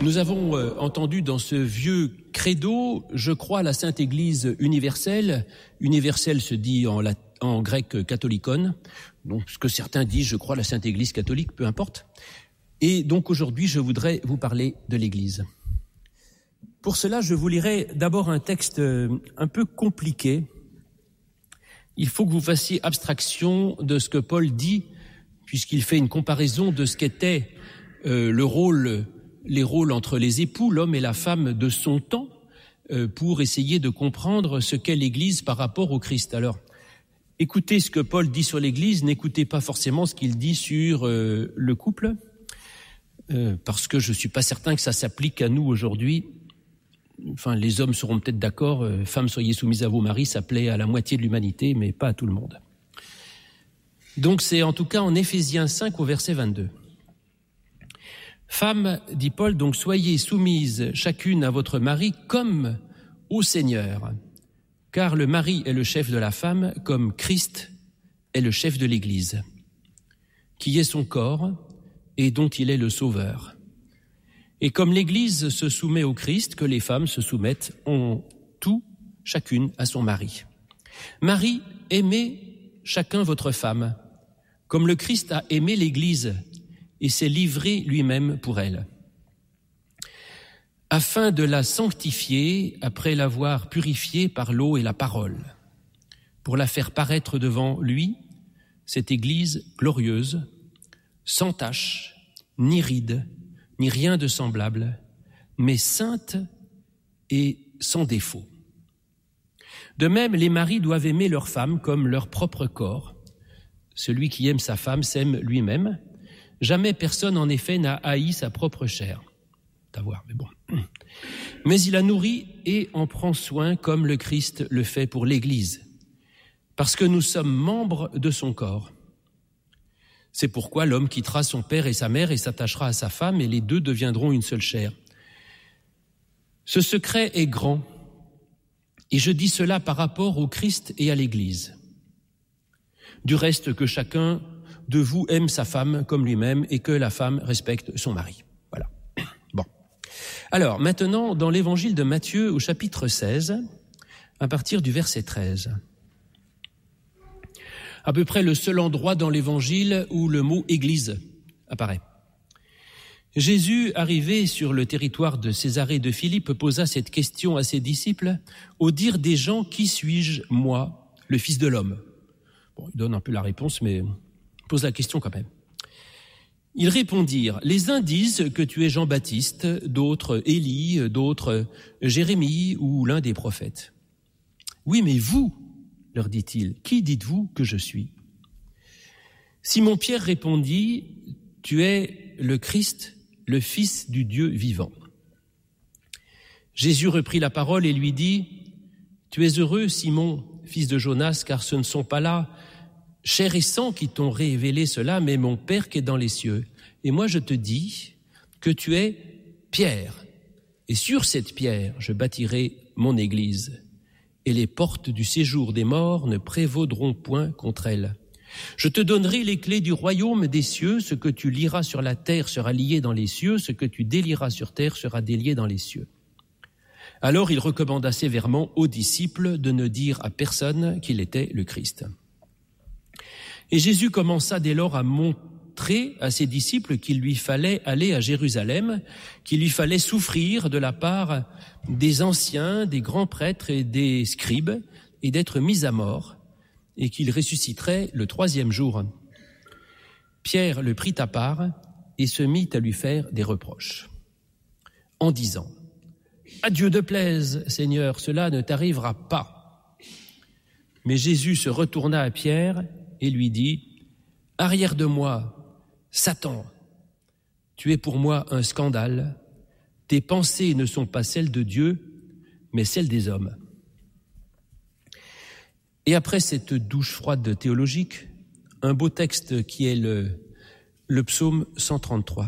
Nous avons entendu dans ce vieux credo, je crois à la Sainte Église universelle. Universelle se dit en grec catholicon, donc ce que certains disent, je crois à la Sainte Église catholique, peu importe. Et donc aujourd'hui, je voudrais vous parler de l'Église. Pour cela, je vous lirai d'abord un texte un peu compliqué. Il faut que vous fassiez abstraction de ce que Paul dit, puisqu'il fait une comparaison de ce qu'était les rôles entre les époux, l'homme et la femme de son temps, pour essayer de comprendre ce qu'est l'Église par rapport au Christ. Alors, écoutez ce que Paul dit sur l'Église, n'écoutez pas forcément ce qu'il dit sur le couple, parce que je ne suis pas certain que ça s'applique à nous aujourd'hui. Enfin, les hommes seront peut-être d'accord, femmes soyez soumises à vos maris, ça plaît à la moitié de l'humanité, mais pas à tout le monde. Donc c'est en tout cas en Éphésiens 5 au verset 22. Femmes, dit Paul, donc soyez soumises chacune à votre mari comme au Seigneur, car le mari est le chef de la femme, comme Christ est le chef de l'Église, qui est son corps et dont il est le sauveur. Et comme l'Église se soumet au Christ, que les femmes se soumettent en tout, chacune à son mari. Mari, aimez chacun votre femme, comme le Christ a aimé l'Église et s'est livré lui-même pour elle, afin de la sanctifier après l'avoir purifiée par l'eau et la parole, pour la faire paraître devant lui, cette Église glorieuse, sans tache, ni ride, ni rien de semblable, mais sainte et sans défaut. De même, les maris doivent aimer leurs femmes comme leur propre corps. Celui qui aime sa femme s'aime lui-même. Jamais personne, en effet, n'a haï sa propre chair. À voir, mais bon. Mais il la nourrit et en prend soin comme le Christ le fait pour l'Église, parce que nous sommes membres de son corps. C'est pourquoi l'homme quittera son père et sa mère et s'attachera à sa femme, et les deux deviendront une seule chair. Ce secret est grand, et je dis cela par rapport au Christ et à l'Église. Du reste, que chacun de vous aime sa femme comme lui-même et que la femme respecte son mari. Voilà. Bon. Alors, maintenant, dans l'évangile de Matthieu, au chapitre 16, à partir du verset 13. À peu près le seul endroit dans l'évangile où le mot « église » apparaît. Jésus, arrivé sur le territoire de Césarée de Philippe, posa cette question à ses disciples. « Au dire des gens, qui suis-je, moi, le Fils de l'homme ?» Bon, il donne un peu la réponse, mais pose la question quand même. Ils répondirent, « Les uns disent que tu es Jean-Baptiste, d'autres Élie, d'autres Jérémie ou l'un des prophètes. »« Oui, mais vous, leur dit-il, qui dites-vous que je suis ?» Simon-Pierre répondit, « Tu es le Christ, le Fils du Dieu vivant. » Jésus reprit la parole et lui dit, « Tu es heureux, Simon, fils de Jonas, car ce ne sont pas là chair et sang qui t'ont révélé cela, mais mon Père qui est dans les cieux. Et moi je te dis que tu es Pierre, et sur cette pierre je bâtirai mon Église, et les portes du séjour des morts ne prévaudront point contre elle. Je te donnerai les clés du royaume des cieux, ce que tu lieras sur la terre sera lié dans les cieux, ce que tu délieras sur terre sera délié dans les cieux. » Alors il recommanda sévèrement aux disciples de ne dire à personne qu'il était le Christ. Et Jésus commença dès lors à montrer à ses disciples qu'il lui fallait aller à Jérusalem, qu'il lui fallait souffrir de la part des anciens, des grands prêtres et des scribes, et d'être mis à mort, et qu'il ressusciterait le 3e jour. Pierre le prit à part et se mit à lui faire des reproches, en disant « À Dieu de plaise, Seigneur, cela ne t'arrivera pas. » Mais Jésus se retourna à Pierre et lui dit « Arrière de moi, Satan, tu es pour moi un scandale. Tes pensées ne sont pas celles de Dieu, mais celles des hommes. » Et après cette douche froide théologique, un beau texte qui est le psaume 133.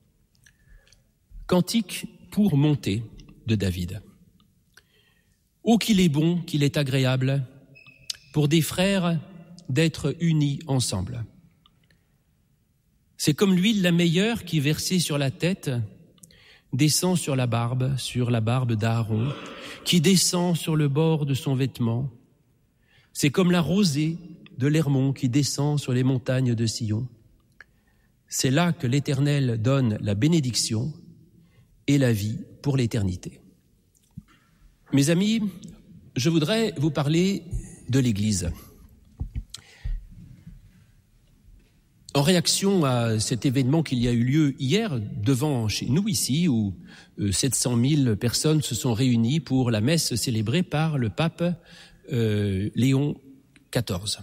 Cantique pour monter de David. « Oh, qu'il est bon, qu'il est agréable, pour des frères d'être unis ensemble. C'est comme l'huile la meilleure qui, versée sur la tête, descend sur la barbe d'Aaron, qui descend sur le bord de son vêtement. C'est comme la rosée de l'Hermon qui descend sur les montagnes de Sion. C'est là que l'Éternel donne la bénédiction et la vie pour l'éternité. Mes amis, je voudrais vous parler de l'Église. En réaction à cet événement qu'il y a eu lieu hier, devant chez nous ici, où 700 000 personnes se sont réunies pour la messe célébrée par le pape Léon XIV.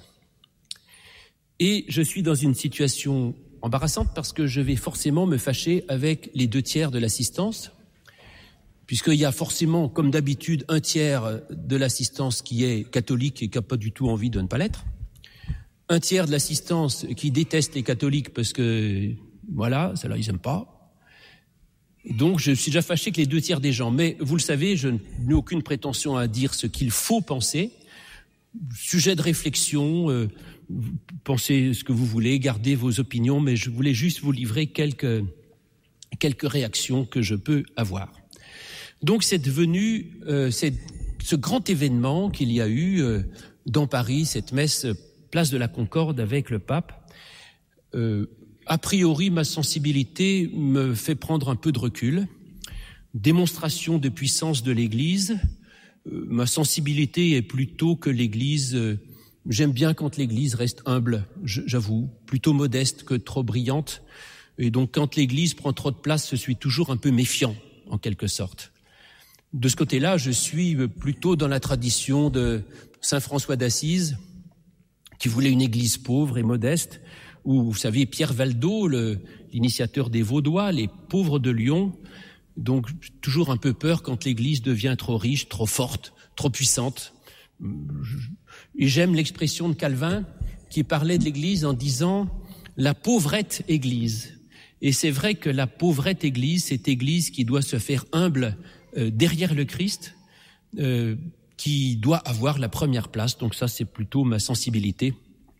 Et je suis dans une situation embarrassante parce que je vais forcément me fâcher avec les 2/3 de l'assistance, puisqu'il y a forcément, comme d'habitude, 1/3 de l'assistance qui est catholique et qui n'a pas du tout envie de ne pas l'être. 1/3 de l'assistance qui déteste les catholiques parce que, voilà, ceux-là, ils n'aiment pas. Et donc, je suis déjà fâché avec les 2/3 des gens. Mais vous le savez, je n'ai aucune prétention à dire ce qu'il faut penser. Sujet de réflexion, pensez ce que vous voulez, gardez vos opinions, mais je voulais juste vous livrer quelques réactions que je peux avoir. Donc, c'est devenu ce grand événement qu'il y a eu dans Paris, cette messe place de la Concorde avec le pape. A priori, ma sensibilité me fait prendre un peu de recul. Démonstration de puissance de l'Église. Ma sensibilité est plutôt que l'Église... j'aime bien quand l'Église reste humble, j'avoue, plutôt modeste que trop brillante. Et donc, quand l'Église prend trop de place, je suis toujours un peu méfiant, en quelque sorte. De ce côté-là, je suis plutôt dans la tradition de Saint François d'Assise, qui voulait une église pauvre et modeste, où, vous savez, Pierre Valdo, l'initiateur des Vaudois, les pauvres de Lyon, donc toujours un peu peur quand l'église devient trop riche, trop forte, trop puissante. Et j'aime l'expression de Calvin, qui parlait de l'église en disant « la pauvrette église ». Et c'est vrai que la pauvrette église, cette église qui doit se faire humble derrière le Christ, qui doit avoir la première place. Donc ça, c'est plutôt ma sensibilité.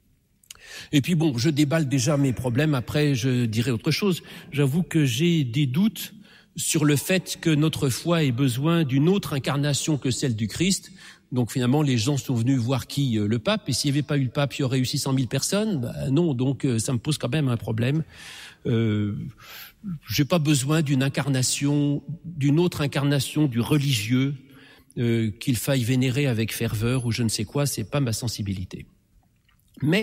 Et puis bon, je déballe déjà mes problèmes, après je dirai autre chose. J'avoue que j'ai des doutes sur le fait que notre foi ait besoin d'une autre incarnation que celle du Christ. Donc finalement, les gens sont venus voir qui? Le pape. Et s'il n'y avait pas eu le pape, il y aurait eu 600 000 personnes? Non, donc ça me pose quand même un problème. J'ai pas besoin d'une autre incarnation du religieux, qu'il faille vénérer avec ferveur ou je ne sais quoi, c'est pas ma sensibilité. Mais,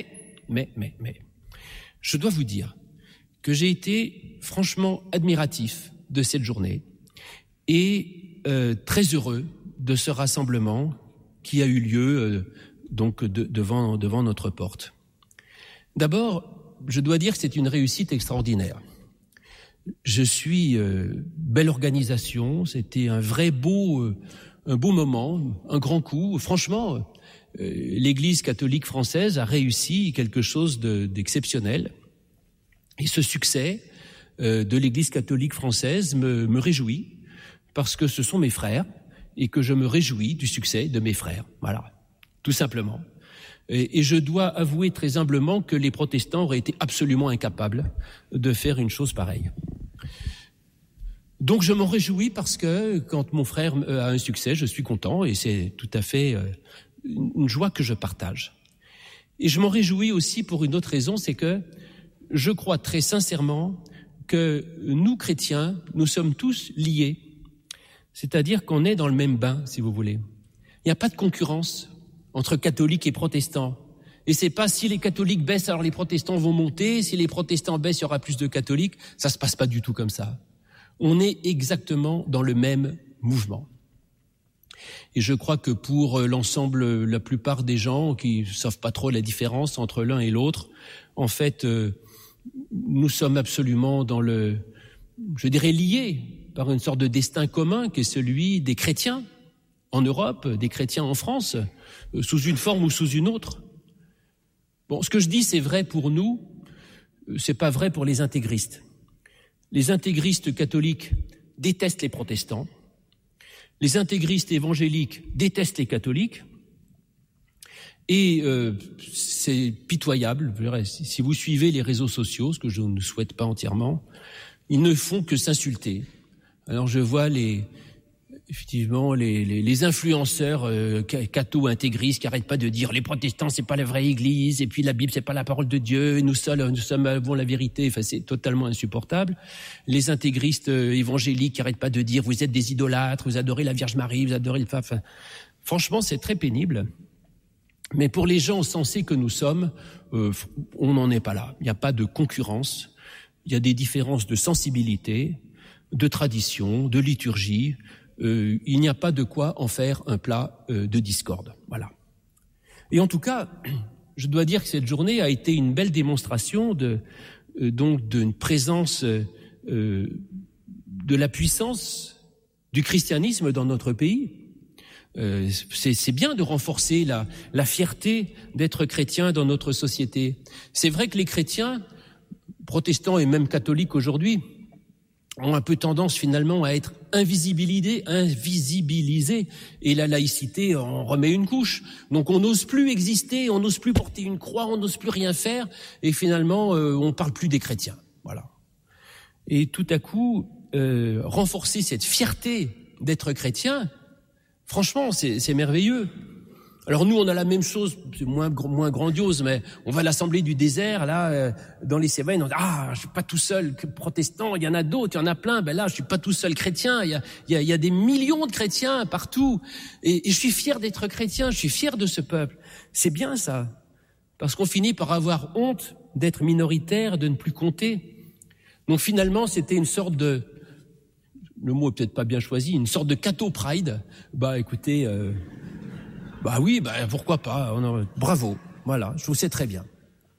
je dois vous dire que j'ai été franchement admiratif de cette journée et très heureux de ce rassemblement qui a eu lieu devant notre porte. D'abord, je dois dire que c'est une réussite extraordinaire. Je suis belle organisation, c'était un vrai beau moment, un grand coup. Franchement, l'Église catholique française a réussi quelque chose d'exceptionnel. Et ce succès de l'Église catholique française me réjouit, parce que ce sont mes frères, et que je me réjouis du succès de mes frères. Voilà, tout simplement. Et je dois avouer très humblement que les protestants auraient été absolument incapables de faire une chose pareille. Donc je m'en réjouis parce que quand mon frère a un succès, je suis content et c'est tout à fait une joie que je partage. Et je m'en réjouis aussi pour une autre raison, c'est que je crois très sincèrement que nous, chrétiens, nous sommes tous liés. C'est-à-dire qu'on est dans le même bain, si vous voulez. Il n'y a pas de concurrence entre catholiques et protestants. Et c'est pas si les catholiques baissent, alors les protestants vont monter, si les protestants baissent, il y aura plus de catholiques. Ça se passe pas du tout comme ça. On est exactement dans le même mouvement. Et je crois que pour l'ensemble, la plupart des gens qui ne savent pas trop la différence entre l'un et l'autre, en fait, nous sommes absolument liés par une sorte de destin commun qui est celui des chrétiens en Europe, des chrétiens en France, sous une forme ou sous une autre. Bon, ce que je dis, c'est vrai pour nous, c'est pas vrai pour les intégristes. Les intégristes catholiques détestent les protestants. Les intégristes évangéliques détestent les catholiques. Et c'est pitoyable. Si vous suivez les réseaux sociaux, ce que je ne souhaite pas entièrement, ils ne font que s'insulter. Alors je vois effectivement les influenceurs catho-intégristes qui arrêtent pas de dire les protestants c'est pas la vraie église et puis la Bible c'est pas la parole de Dieu, nous avons la vérité. Enfin, c'est totalement insupportable. Les intégristes évangéliques qui arrêtent pas de dire vous êtes des idolâtres, vous adorez la Vierge Marie, vous adorez le pape. Enfin, franchement, c'est très pénible. Mais pour les gens sensés que nous sommes, on n'en est pas là. Il n'y a pas de concurrence. Il y a des différences de sensibilité, de tradition, de liturgie. Il n'y a pas de quoi en faire un plat de discorde. Voilà. Et en tout cas, je dois dire que cette journée a été une belle démonstration d'une présence de la puissance du christianisme dans notre pays. C'est bien de renforcer la fierté d'être chrétien dans notre société. C'est vrai que les chrétiens, protestants et même catholiques aujourd'hui, ont un peu tendance finalement à être invisibilisés, et la laïcité en remet une couche. Donc on n'ose plus exister, on n'ose plus porter une croix, on n'ose plus rien faire, et finalement on parle plus des chrétiens. Voilà. Et tout à coup, renforcer cette fierté d'être chrétien, franchement, c'est merveilleux. Alors nous, on a la même chose, c'est moins grandiose, mais on va à l'Assemblée du désert, là, dans les Cévennes, on dit « Ah, je suis pas tout seul protestant, il y en a d'autres, il y en a plein. Ben là, je suis pas tout seul chrétien, il y a des millions de chrétiens partout. Et je suis fier d'être chrétien, je suis fier de ce peuple. » C'est bien ça, parce qu'on finit par avoir honte d'être minoritaire, de ne plus compter. Donc finalement, c'était une sorte de... Le mot est peut-être pas bien choisi, une sorte de catho-pride. Bah écoutez... Bah oui, pourquoi pas, bravo, voilà, je trouve que c'est très bien.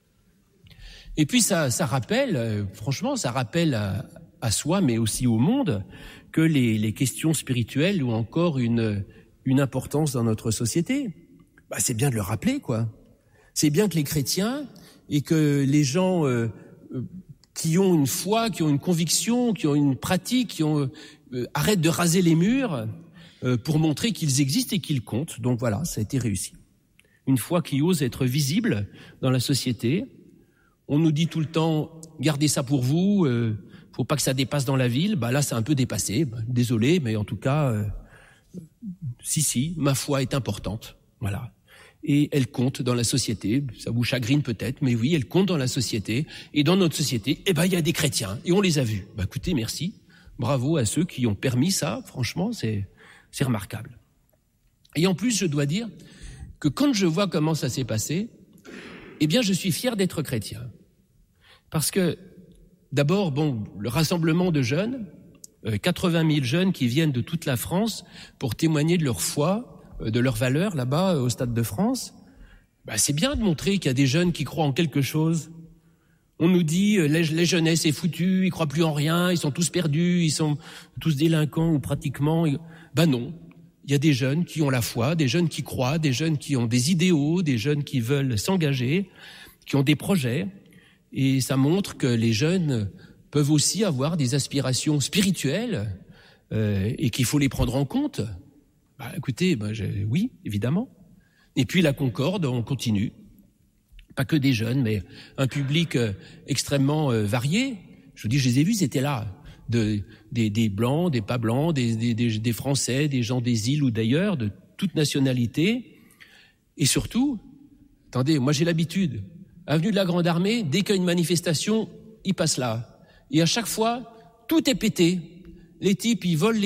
Et puis ça rappelle, franchement, ça rappelle à soi, mais aussi au monde, que les questions spirituelles ont encore une importance dans notre société. Bah c'est bien de le rappeler, quoi. C'est bien que les chrétiens et que les gens qui ont une foi, qui ont une conviction, qui ont une pratique, arrêtent de raser les murs pour montrer qu'ils existent et qu'ils comptent. Donc voilà, ça a été réussi. Une foi qui ose être visible dans la société. On nous dit tout le temps, gardez ça pour vous, faut pas que ça dépasse dans la ville. Bah là, c'est un peu dépassé. Désolé, mais en tout cas, si, ma foi est importante. Voilà. Et elle compte dans la société. Ça vous chagrine peut-être, mais oui, elle compte dans la société. Et dans notre société, il y a des chrétiens. Et on les a vus. Écoutez, merci. Bravo à ceux qui ont permis ça. Franchement, c'est remarquable. Et en plus, je dois dire que quand je vois comment ça s'est passé, je suis fier d'être chrétien. Parce que, d'abord, le rassemblement de jeunes, 80 000 jeunes qui viennent de toute la France pour témoigner de leur foi, de leurs valeurs, là-bas, au Stade de France, c'est bien de montrer qu'il y a des jeunes qui croient en quelque chose. On nous dit, les jeunesses est foutu, ils croient plus en rien, ils sont tous perdus, ils sont tous délinquants ou pratiquement... non, il y a des jeunes qui ont la foi, des jeunes qui croient, des jeunes qui ont des idéaux, des jeunes qui veulent s'engager, qui ont des projets. Et ça montre que les jeunes peuvent aussi avoir des aspirations spirituelles et qu'il faut les prendre en compte. Écoutez, oui, évidemment. Et puis la Concorde, on continue. Pas que des jeunes, mais un public extrêmement varié. Je vous dis, je les ai vus, c'était là. Des blancs, des pas blancs, des Français, des gens des îles ou d'ailleurs, de toute nationalité. Et surtout, attendez, moi j'ai l'habitude, avenue de la Grande Armée, dès qu'il y a une manifestation, ils passent là. Et à chaque fois, tout est pété. Les types, ils volent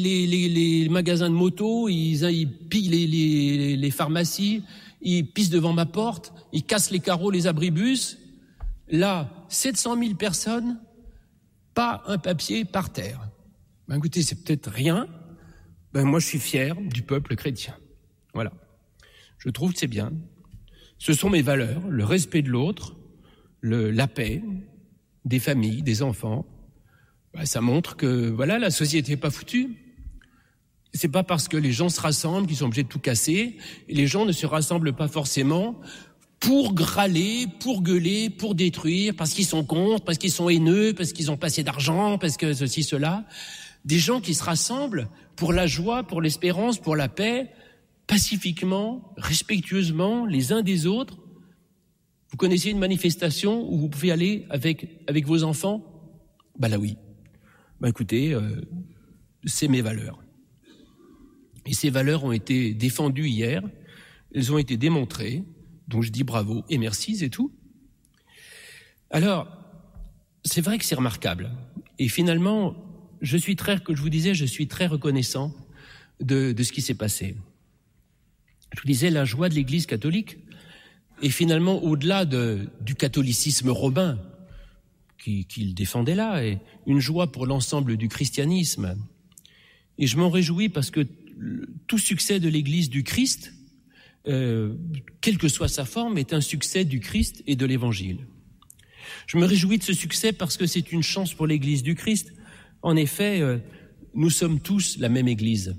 les magasins de moto, ils pillent les pharmacies, ils pissent devant ma porte, ils cassent les carreaux, les abribus. Là, 700 000 personnes, pas un papier par terre. Écoutez, c'est peut-être rien. Moi, je suis fier du peuple chrétien. Voilà. Je trouve que c'est bien. Ce sont mes valeurs, le respect de l'autre, la paix, des familles, des enfants. Ça montre que, la société n'est pas foutue. C'est pas parce que les gens se rassemblent qu'ils sont obligés de tout casser. Et les gens ne se rassemblent pas forcément pour râler, pour gueuler, pour détruire, parce qu'ils sont contre, parce qu'ils sont haineux, parce qu'ils ont pas assez d'argent, parce que ceci, cela. Des gens qui se rassemblent pour la joie, pour l'espérance, pour la paix, pacifiquement, respectueusement, les uns des autres. Vous connaissez une manifestation où vous pouvez aller avec vos enfants ? Là oui. Écoutez, c'est mes valeurs. Et ces valeurs ont été défendues hier, elles ont été démontrées, donc je dis bravo et merci, c'est tout. Alors, c'est vrai que c'est remarquable. Et finalement, je suis très reconnaissant de ce qui s'est passé. Je vous disais, la joie de l'Église catholique, et finalement, au-delà du catholicisme romain qu'il défendait là, et une joie pour l'ensemble du christianisme. Et je m'en réjouis parce que tout succès de l'Église du Christ, quelle que soit sa forme, est un succès du Christ et de l'Évangile. Je me réjouis de ce succès parce que c'est une chance pour l'Église du Christ. En effet, nous sommes tous la même Église.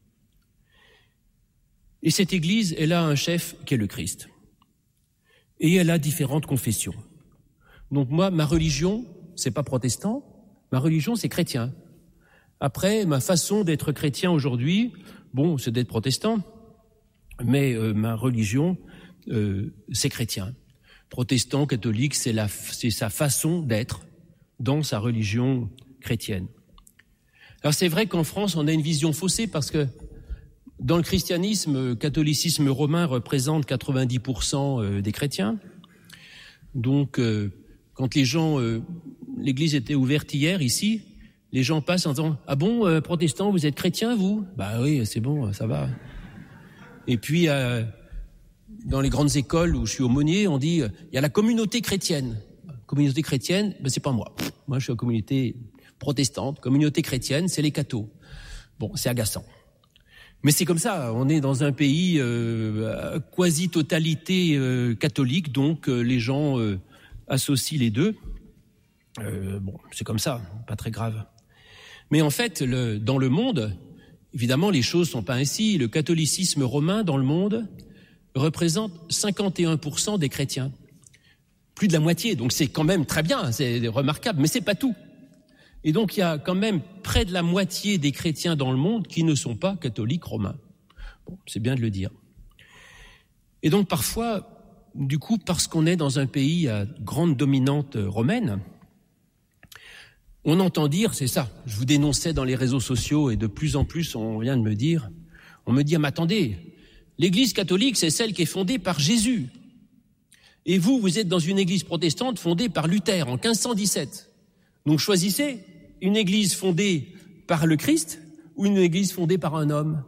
Et cette Église, elle a un chef qui est le Christ. Et elle a différentes confessions. Donc moi, ma religion, c'est pas protestant, ma religion, c'est chrétien. Après, ma façon d'être chrétien aujourd'hui, bon, c'est d'être protestant, mais ma religion, c'est chrétien. Protestant, catholique, c'est sa façon d'être dans sa religion chrétienne. Alors c'est vrai qu'en France, on a une vision faussée parce que dans le christianisme, le catholicisme romain représente 90% des chrétiens. Donc, quand l'église était ouverte hier, ici, les gens passent en disant « Ah bon, protestant, vous êtes chrétien, vous ?» Bah oui, c'est bon, ça va. Et puis, dans les grandes écoles où je suis aumônier, on dit « Il y a la communauté chrétienne. » Communauté chrétienne, ben c'est pas moi. Moi, je suis en communauté protestante. Communauté chrétienne, c'est les cathos. Bon, c'est agaçant. Mais c'est comme ça, on est dans un pays quasi-totalité catholique, donc les gens associent les deux. Bon, c'est comme ça, pas très grave. Mais en fait, dans le monde, évidemment, les choses sont pas ainsi. Le catholicisme romain dans le monde représente 51% des chrétiens. Plus de la moitié, donc c'est quand même très bien, c'est remarquable, mais c'est pas tout. Et donc il y a quand même près de la moitié des chrétiens dans le monde qui ne sont pas catholiques romains. Bon, c'est bien de le dire. Et donc parfois, du coup, parce qu'on est dans un pays à grande dominante romaine, on entend dire, c'est ça, je vous dénonçais dans les réseaux sociaux et de plus en plus on vient de me dire, on me dit, mais attendez, l'Église catholique c'est celle qui est fondée par Jésus. Et vous êtes dans une église protestante fondée par Luther en 1517. Donc choisissez une église fondée par le Christ ou une église fondée par un homme.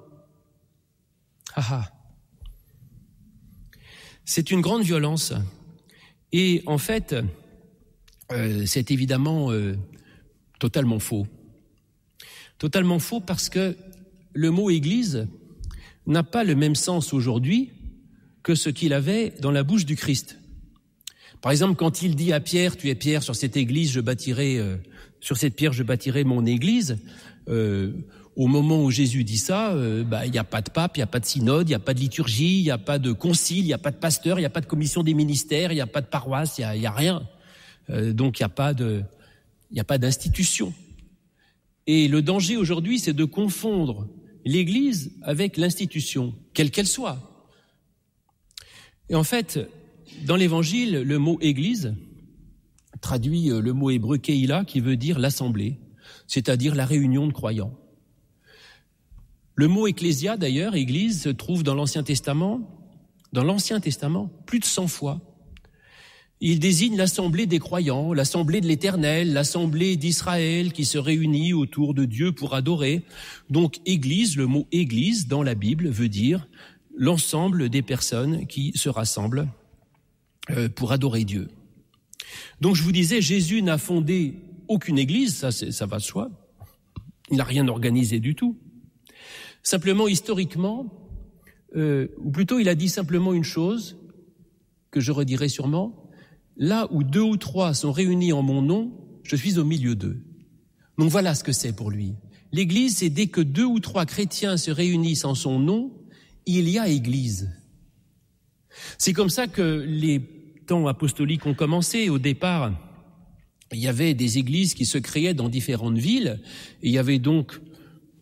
C'est une grande violence. Et en fait, c'est évidemment totalement faux. Totalement faux parce que le mot église n'a pas le même sens aujourd'hui que ce qu'il avait dans la bouche du Christ. Par exemple, quand il dit à Pierre, tu es Pierre, sur cette église, sur cette pierre, je bâtirai mon église. Au moment où Jésus dit ça, il n'y a pas de pape, il n'y a pas de synode, il n'y a pas de liturgie, il n'y a pas de concile, il n'y a pas de pasteur, il n'y a pas de commission des ministères, il n'y a pas de paroisse, il n'y a rien. Donc il n'y a pas d'institution. Et le danger aujourd'hui, c'est de confondre l'église avec l'institution, quelle qu'elle soit. Et en fait, dans l'Évangile, le mot « église » traduit le mot hébreu « keïla » qui veut dire « l'assemblée », c'est-à-dire la réunion de croyants. Le mot « ecclésia » d'ailleurs, « église », se trouve dans l'Ancien Testament, plus de 100 fois. Il désigne l'assemblée des croyants, l'assemblée de l'Éternel, l'assemblée d'Israël qui se réunit autour de Dieu pour adorer. Donc « église », le mot « église » dans la Bible veut dire l'ensemble des personnes qui se rassemblent pour adorer Dieu. Donc je vous disais, Jésus n'a fondé aucune église, ça va de soi. Il n'a rien organisé du tout. Simplement, historiquement, ou plutôt il a dit simplement une chose, que je redirai sûrement, là où 2 ou 3 sont réunis en mon nom, je suis au milieu d'eux. Donc voilà ce que c'est pour lui. L'église, c'est dès que 2 ou 3 chrétiens se réunissent en son nom, il y a église. C'est comme ça que les temps apostoliques ont commencé. Au départ, il y avait des églises qui se créaient dans différentes villes, et il y avait donc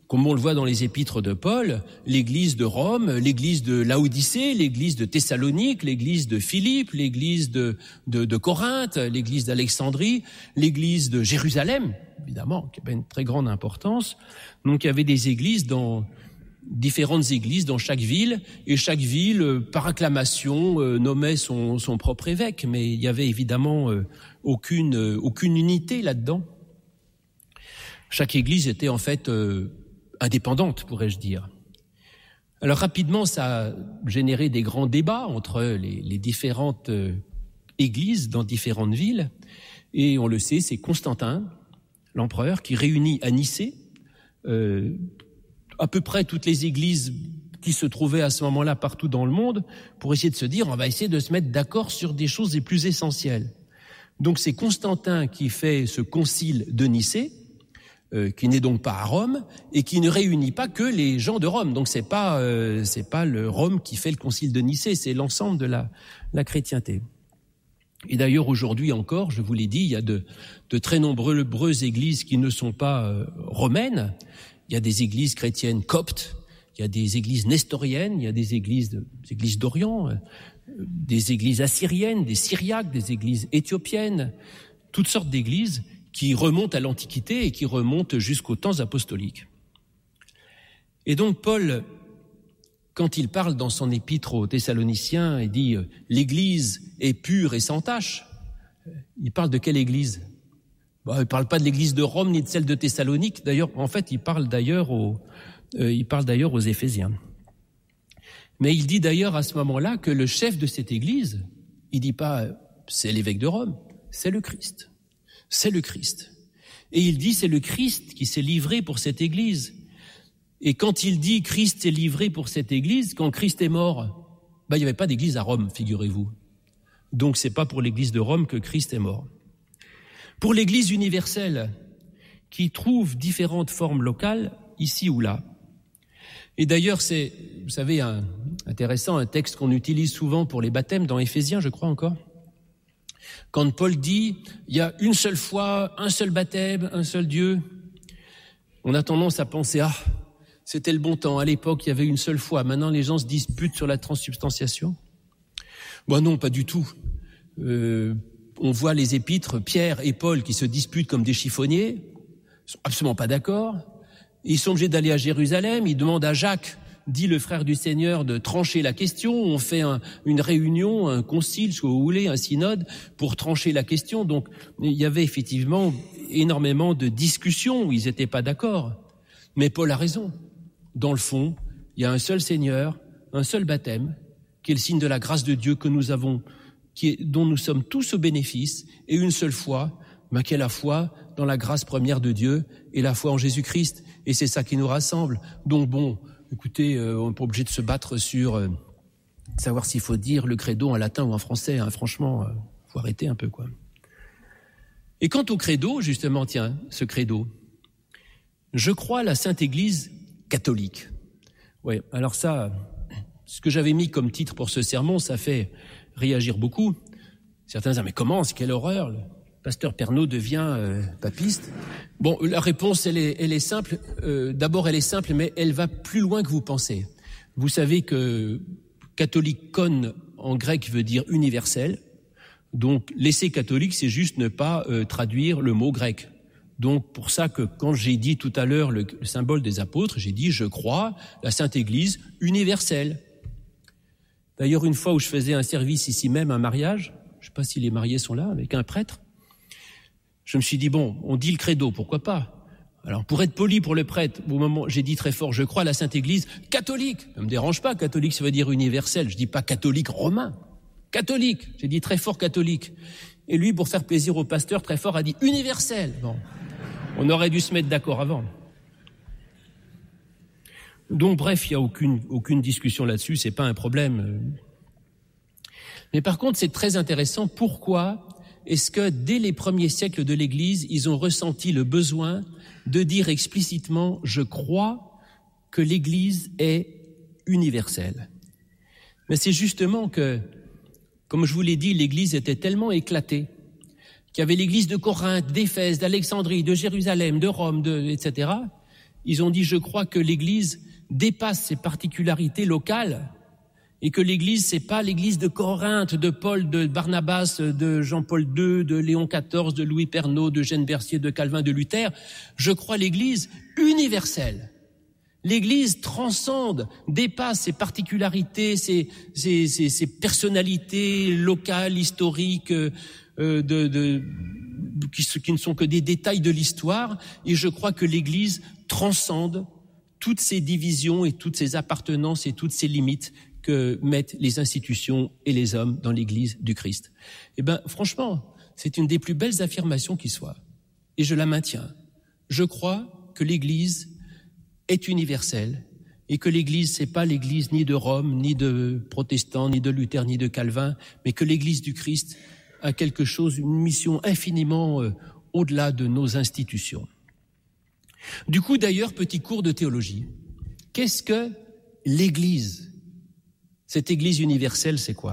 comme on le voit dans les épîtres de Paul, l'église de Rome, l'église de Laodicée, l'église de Thessalonique, l'église de Philippe, l'église de Corinthe, l'église d'Alexandrie, l'église de Jérusalem, évidemment, qui avait une très grande importance. Donc il y avait des églises différentes églises dans chaque ville, et chaque ville, par acclamation, nommait son propre évêque, mais il y avait évidemment aucune unité là-dedans. Chaque église était en fait indépendante, pourrais-je dire. Alors rapidement, ça a généré des grands débats entre les différentes églises dans différentes villes, et on le sait, c'est Constantin, l'empereur, qui réunit à Nicée à peu près toutes les églises qui se trouvaient à ce moment-là partout dans le monde, pour essayer de se dire, on va essayer de se mettre d'accord sur des choses les plus essentielles. Donc c'est Constantin qui fait ce concile de Nicée, qui n'est donc pas à Rome, et qui ne réunit pas que les gens de Rome. Donc c'est pas le Rome qui fait le concile de Nicée, c'est l'ensemble de la chrétienté. Et d'ailleurs aujourd'hui encore, je vous l'ai dit, il y a de très nombreuses églises qui ne sont pas romaines. Il y a des églises chrétiennes coptes, il y a des églises nestoriennes, il y a des églises d'Orient, des églises assyriennes, des syriaques, des églises éthiopiennes, toutes sortes d'églises qui remontent à l'Antiquité et qui remontent jusqu'aux temps apostoliques. Et donc Paul, quand il parle dans son épître aux Thessaloniciens, il dit « l'Église est pure et sans tache », il parle de quelle Église ? Il ne parle pas de l'Église de Rome ni de celle de Thessalonique. D'ailleurs, en fait, il parle d'ailleurs aux Éphésiens. Mais il dit d'ailleurs à ce moment-là que le chef de cette Église, il dit pas c'est l'évêque de Rome, c'est le Christ. C'est le Christ. Et il dit c'est le Christ qui s'est livré pour cette Église. Et quand il dit Christ s'est livré pour cette Église, quand Christ est mort, il n'y avait pas d'Église à Rome, figurez-vous. Donc c'est pas pour l'Église de Rome que Christ est mort. Pour l'Église universelle, qui trouve différentes formes locales, ici ou là. Et d'ailleurs, c'est, vous savez, intéressant, un texte qu'on utilise souvent pour les baptêmes, dans Éphésiens, je crois encore. Quand Paul dit, il y a une seule foi, un seul baptême, un seul Dieu, on a tendance à penser, c'était le bon temps, à l'époque, il y avait une seule foi, maintenant les gens se disputent sur la transsubstantiation. Non, pas du tout. On voit les épîtres, Pierre et Paul, qui se disputent comme des chiffonniers, ils sont absolument pas d'accord. Ils sont obligés d'aller à Jérusalem, ils demandent à Jacques, dit le frère du Seigneur, de trancher la question. On fait une réunion, un concile, si vous voulez, un synode, pour trancher la question. Donc, il y avait effectivement énormément de discussions où ils n'étaient pas d'accord. Mais Paul a raison. Dans le fond, il y a un seul Seigneur, un seul baptême, qui est le signe de la grâce de Dieu que nous avons, dont nous sommes tous au bénéfice, et une seule foi, qui est la foi dans la grâce première de Dieu et la foi en Jésus-Christ. Et c'est ça qui nous rassemble. Donc écoutez, on n'est pas obligé de se battre sur savoir s'il faut dire le credo en latin ou en français. Franchement, faut arrêter un peu, quoi. Et quant au credo, justement, ce credo, je crois à la Sainte Église catholique. Ouais, alors ça, ce que j'avais mis comme titre pour ce sermon, ça fait réagir beaucoup. Certains disent, mais comment, quelle horreur, le pasteur Pernaut devient papiste. La réponse, elle est simple. D'abord, elle est simple, mais elle va plus loin que vous pensez. Vous savez que catholicon en grec veut dire universel. Donc, laisser catholique, c'est juste ne pas traduire le mot grec. Donc, pour ça que quand j'ai dit tout à l'heure le symbole des apôtres, j'ai dit, je crois la Sainte Église universelle. D'ailleurs, une fois où je faisais un service ici même, un mariage, je ne sais pas si les mariés sont là, avec un prêtre, je me suis dit, on dit le credo, pourquoi pas? Alors, pour être poli pour le prêtre, au moment, j'ai dit très fort, je crois à la Sainte Église catholique. Ça me dérange pas, catholique, ça veut dire universel. Je dis pas catholique romain. Catholique. J'ai dit très fort catholique. Et lui, pour faire plaisir au pasteur, très fort, a dit universel. On aurait dû se mettre d'accord avant. Donc, bref, il n'y a aucune discussion là-dessus, c'est pas un problème. Mais par contre, c'est très intéressant. Pourquoi est-ce que dès les premiers siècles de l'Église, ils ont ressenti le besoin de dire explicitement « Je crois que l'Église est universelle ». Mais c'est justement que, comme je vous l'ai dit, l'Église était tellement éclatée qu'il y avait l'Église de Corinthe, d'Éphèse, d'Alexandrie, de Jérusalem, de Rome, etc. Ils ont dit, je crois que l'Église dépasse ses particularités locales et que l'Église, c'est pas l'Église de Corinthe, de Paul, de Barnabas, de Jean-Paul II, de Léon XIV, de Louis Pernaut, de Eugène Bercier, de Calvin, de Luther. Je crois l'Église universelle. L'Église transcende, dépasse ses particularités, ses personnalités locales, historiques, qui ne sont que des détails de l'histoire. Et je crois que l'Église transcende toutes ces divisions et toutes ces appartenances et toutes ces limites que mettent les institutions et les hommes dans l'Église du Christ. Eh ben, franchement, c'est une des plus belles affirmations qui soit. Et je la maintiens. Je crois que l'Église est universelle et que l'Église, c'est pas l'Église ni de Rome, ni de protestants, ni de Luther, ni de Calvin, mais que l'Église du Christ a quelque chose, une mission infiniment au-delà de nos institutions. Du coup, d'ailleurs, petit cours de théologie. Qu'est-ce que l'Église ? Cette Église universelle, c'est quoi ?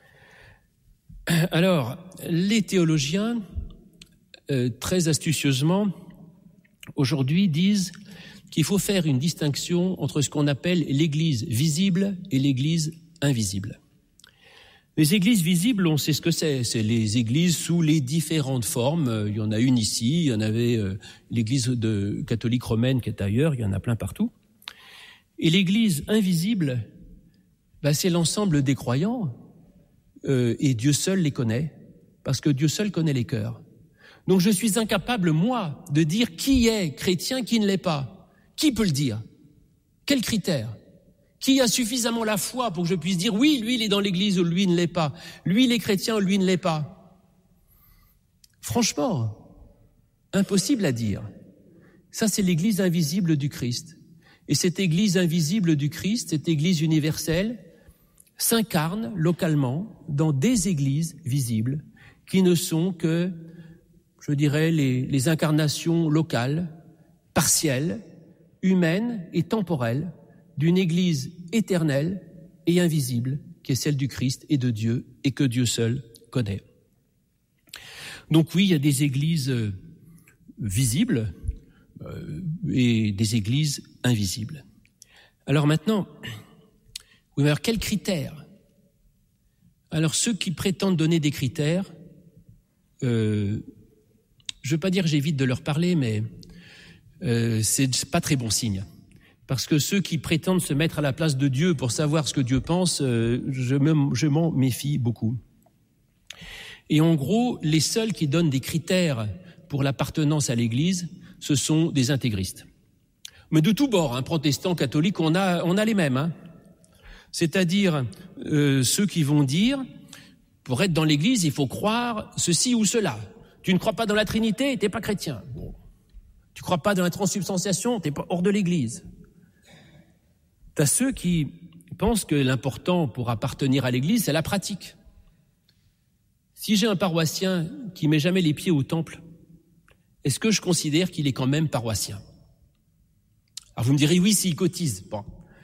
Alors, les théologiens, très astucieusement, aujourd'hui disent qu'il faut faire une distinction entre ce qu'on appelle l'Église visible et l'Église invisible. Les églises visibles, on sait ce que c'est. C'est les églises sous les différentes formes. Il y en a une ici, il y en avait l'église catholique romaine qui est ailleurs, il y en a plein partout. Et l'église invisible, c'est l'ensemble des croyants, et Dieu seul les connaît, parce que Dieu seul connaît les cœurs. Donc je suis incapable, moi, de dire qui est chrétien, qui ne l'est pas. Qui peut le dire ? Quels critères ? Qui a suffisamment la foi pour que je puisse dire oui, lui il est dans l'église ou lui il ne l'est pas. Lui il est chrétien ou lui il ne l'est pas. Franchement, impossible à dire. Ça c'est l'église invisible du Christ. Et cette église invisible du Christ, cette église universelle, s'incarne localement dans des églises visibles qui ne sont que, je dirais, les incarnations locales, partielles, humaines et temporelles, d'une Église éternelle et invisible, qui est celle du Christ et de Dieu, et que Dieu seul connaît. Donc oui, il y a des églises visibles et des églises invisibles. Alors maintenant, oui, mais alors quels critères ? Alors ceux qui prétendent donner des critères, je ne veux pas dire que j'évite de leur parler, mais c'est pas très bon signe. Parce que ceux qui prétendent se mettre à la place de Dieu pour savoir ce que Dieu pense, je m'en méfie beaucoup. Et en gros, les seuls qui donnent des critères pour l'appartenance à l'Église, ce sont des intégristes. Mais de tous bords, protestants, catholiques, on a les mêmes. C'est-à-dire ceux qui vont dire, pour être dans l'Église, il faut croire ceci ou cela. Tu ne crois pas dans la Trinité, t'es pas chrétien. Bon. Tu crois pas dans la transsubstantiation, t'es pas hors de l'Église. T'as ceux qui pensent que l'important pour appartenir à l'Église, c'est la pratique. Si j'ai un paroissien qui met jamais les pieds au temple, est-ce que je considère qu'il est quand même paroissien ? Alors vous me direz, oui, s'il cotise. Bon.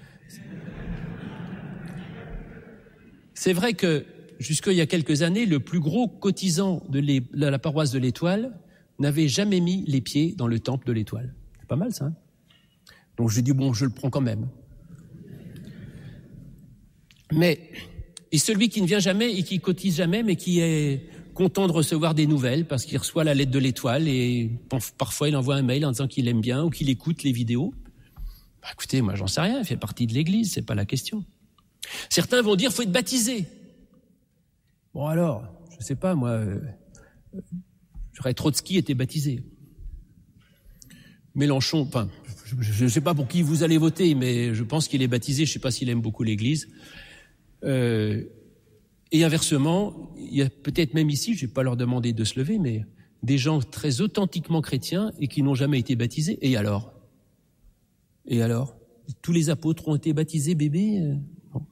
C'est vrai que, jusqu'il y a quelques années, le plus gros cotisant de la paroisse de l'Étoile n'avait jamais mis les pieds dans le temple de l'Étoile. C'est pas mal, ça. Donc je dis, bon, je le prends quand même. Mais, et celui qui ne vient jamais et qui cotise jamais, mais qui est content de recevoir des nouvelles parce qu'il reçoit la lettre de l'Étoile et parfois il envoie un mail en disant qu'il aime bien ou qu'il écoute les vidéos. Écoutez, moi j'en sais rien, il fait partie de l'Église, c'est pas la question. Certains vont dire, faut être baptisé. Bon alors, je sais pas, moi, Trotsky était baptisé. Mélenchon, je ne sais pas pour qui vous allez voter, mais je pense qu'il est baptisé, je ne sais pas s'il aime beaucoup l'Église. Et inversement, il y a peut-être même ici, je ne vais pas leur demander de se lever, mais des gens très authentiquement chrétiens et qui n'ont jamais été baptisés. Et alors ? Tous les apôtres ont été baptisés, bébé bon.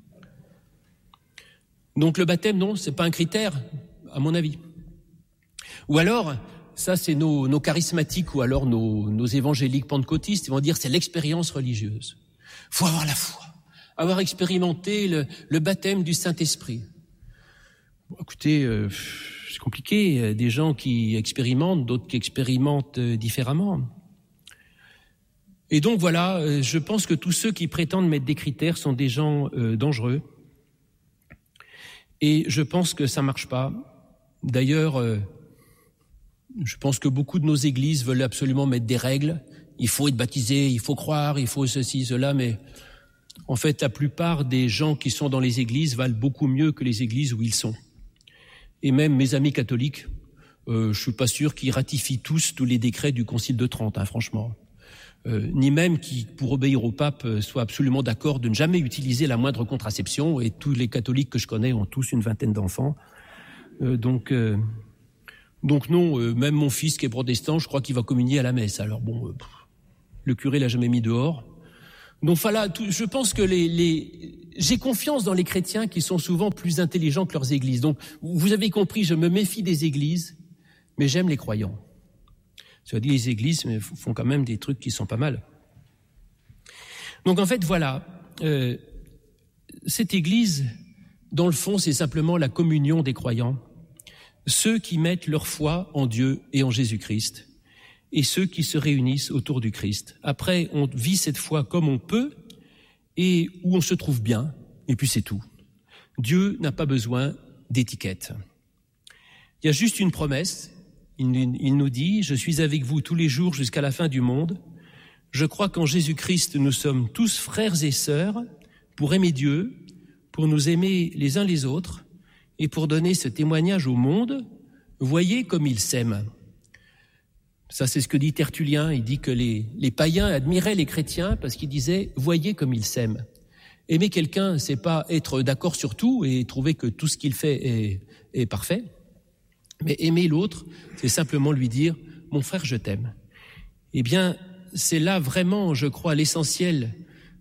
Donc le baptême, non, c'est pas un critère, à mon avis. Ou alors, ça c'est nos charismatiques ou alors nos évangéliques pentecôtistes, ils vont dire c'est l'expérience religieuse. Faut avoir la foi, avoir expérimenté le baptême du Saint-Esprit. Bon, écoutez, c'est compliqué, des gens qui expérimentent, d'autres qui expérimentent différemment. Et donc voilà, je pense que tous ceux qui prétendent mettre des critères sont des gens dangereux. Et je pense que ça marche pas. D'ailleurs, je pense que beaucoup de nos églises veulent absolument mettre des règles. Il faut être baptisé, il faut croire, il faut ceci, cela, mais en fait, la plupart des gens qui sont dans les églises valent beaucoup mieux que les églises où ils sont. Et même mes amis catholiques, je suis pas sûr qu'ils ratifient tous les décrets du Concile de Trente, franchement. Ni même qui, pour obéir au pape, soient absolument d'accord de ne jamais utiliser la moindre contraception. Et tous les catholiques que je connais ont tous une vingtaine d'enfants. Donc non, même mon fils qui est protestant, je crois qu'il va communier à la messe. Alors bon, le curé l'a jamais mis dehors. Donc voilà, je pense que j'ai confiance dans les chrétiens qui sont souvent plus intelligents que leurs églises. Donc vous avez compris, je me méfie des églises, mais j'aime les croyants. Ça veut dire les églises font quand même des trucs qui sont pas mal. Donc en fait, voilà, cette église, dans le fond, c'est simplement la communion des croyants, ceux qui mettent leur foi en Dieu et en Jésus-Christ, et ceux qui se réunissent autour du Christ. Après, on vit cette foi comme on peut et où on se trouve bien, et puis c'est tout. Dieu n'a pas besoin d'étiquette. Il y a juste une promesse. Il nous dit « Je suis avec vous tous les jours jusqu'à la fin du monde. Je crois qu'en Jésus-Christ, nous sommes tous frères et sœurs pour aimer Dieu, pour nous aimer les uns les autres et pour donner ce témoignage au monde. Voyez comme ils s'aiment. » Ça, c'est ce que dit Tertullien. Il dit que les païens admiraient les chrétiens parce qu'ils disaient « Voyez comme ils s'aiment ». Aimer quelqu'un, c'est pas être d'accord sur tout et trouver que tout ce qu'il fait est parfait. Mais aimer l'autre, c'est simplement lui dire « Mon frère, je t'aime ». Eh bien, c'est là vraiment, je crois, l'essentiel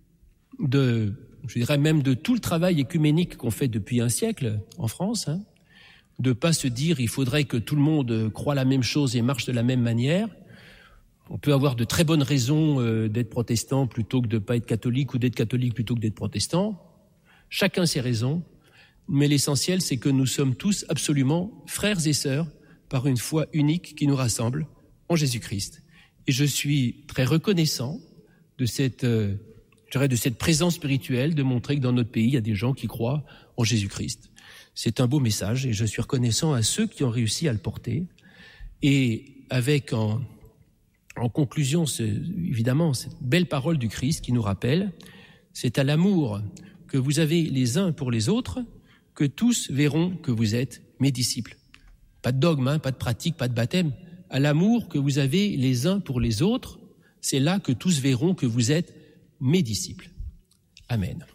je dirais même de tout le travail écuménique qu'on fait depuis un siècle en France, de pas se dire il faudrait que tout le monde croie la même chose et marche de la même manière. On peut avoir de très bonnes raisons d'être protestant plutôt que de pas être catholique ou d'être catholique plutôt que d'être protestant. Chacun ses raisons. Mais l'essentiel, c'est que nous sommes tous absolument frères et sœurs par une foi unique qui nous rassemble en Jésus-Christ. Et je suis très reconnaissant de cette présence spirituelle, de montrer que dans notre pays, il y a des gens qui croient en Jésus-Christ. C'est un beau message et je suis reconnaissant à ceux qui ont réussi à le porter. Et avec en conclusion, évidemment, cette belle parole du Christ qui nous rappelle, c'est à l'amour que vous avez les uns pour les autres que tous verront que vous êtes mes disciples. Pas de dogme, pas de pratique, pas de baptême. À l'amour que vous avez les uns pour les autres, c'est là que tous verront que vous êtes mes disciples. Amen.